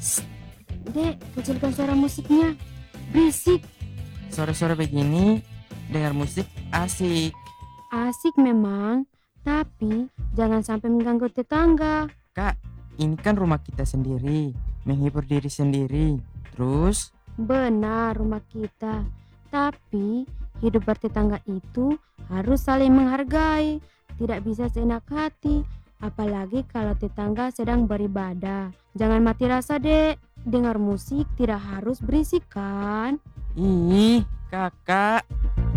Dek, kecilkan suara musiknya. Berisik. Sore-sore begini, dengar musik asik. Asik memang, tapi jangan sampai mengganggu tetangga. Kak, ini kan rumah kita sendiri, menghibur diri sendiri. Terus, Benar rumah kita, tapi hidup bertetangga itu harus saling menghargai. Tidak bisa seenak hati, apalagi kalau tetangga sedang beribadah. Jangan mati rasa, Dek. Dengar musik tidak harus berisik kan? ih, kakak.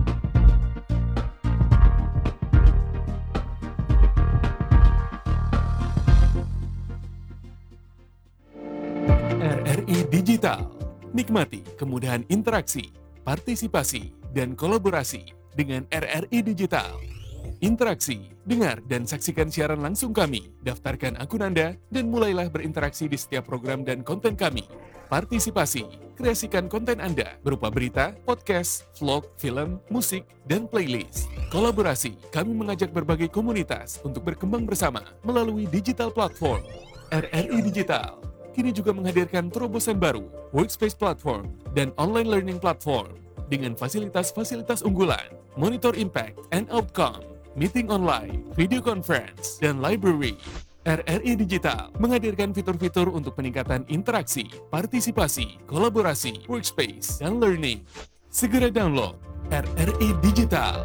RRI Digital. Nikmati kemudahan interaksi, partisipasi, dan kolaborasi dengan RRI Digital. Interaksi, dengar dan saksikan siaran langsung kami, daftarkan akun Anda, dan mulailah berinteraksi di setiap program dan konten kami. Partisipasi, kreasikan konten Anda berupa berita, podcast, vlog, film, musik, dan playlist. Kolaborasi, kami mengajak berbagai komunitas untuk berkembang bersama melalui digital platform. RRI Digital kini juga menghadirkan terobosan baru, workspace platform, dan online learning platform dengan fasilitas-fasilitas unggulan, monitor impact and outcome, meeting online, video conference, dan library. RRI Digital menghadirkan fitur-fitur untuk peningkatan interaksi, partisipasi, kolaborasi, workspace, dan learning. Segera download RRI Digital.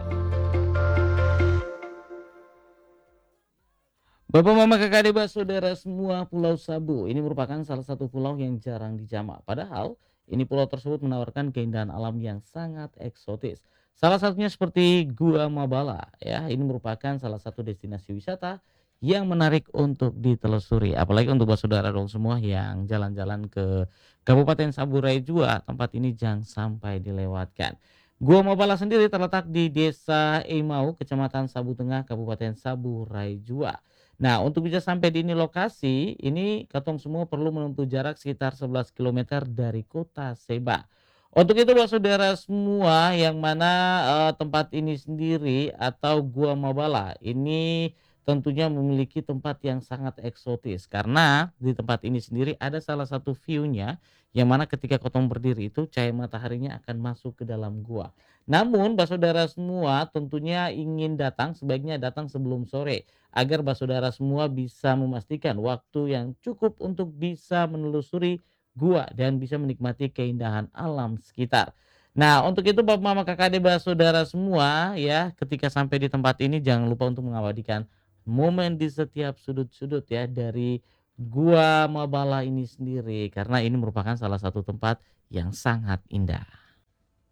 Bapak, Mama, Kakak, Adik, Saudara semua, Pulau Sabu ini merupakan salah satu pulau yang jarang dijamah. Padahal ini pulau tersebut menawarkan keindahan alam yang sangat eksotis. Salah satunya seperti Gua Mabala ya. Ini merupakan salah satu destinasi wisata yang menarik untuk ditelusuri. Apalagi untuk saudara dong semua yang jalan-jalan ke Kabupaten Saburai Jua, tempat ini jangan sampai dilewatkan. Gua Mabala sendiri terletak di Desa Emau, Kecamatan Sabu Tengah, Kabupaten Saburai Jua. Nah, untuk bisa sampai di ini lokasi, ini katong semua perlu menempuh jarak sekitar 11 kilometer dari kota Seba. Untuk itu buat saudara semua yang mana tempat ini sendiri atau Gua Mabala ini tentunya memiliki tempat yang sangat eksotis karena di tempat ini sendiri ada salah satu view-nya yang mana ketika kotong berdiri itu cahaya mataharinya akan masuk ke dalam gua. Namun, saudara semua tentunya ingin datang sebaiknya datang sebelum sore agar saudara semua bisa memastikan waktu yang cukup untuk bisa menelusuri gua dan bisa menikmati keindahan alam sekitar. Nah, untuk itu Bapak Mama Kakak Adik saudara semua ya, ketika sampai di tempat ini jangan lupa untuk mengabadikan momen di setiap sudut-sudut ya dari Gua Mabala ini sendiri karena ini merupakan salah satu tempat yang sangat indah.